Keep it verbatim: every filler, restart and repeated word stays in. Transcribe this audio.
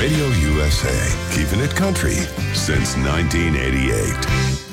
Radio U S A, keeping it country since nineteen eighty-eight.